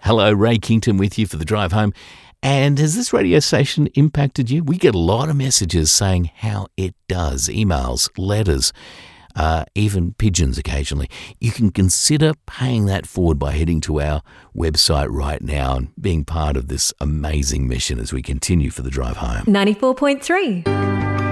Hello, Ray Kington with you for the drive home. And has this radio station impacted you? We get a lot of messages saying how it does. Emails, letters, even pigeons occasionally. You can consider paying that forward by heading to our website right now and being part of this amazing mission as we continue for the drive home. 94.3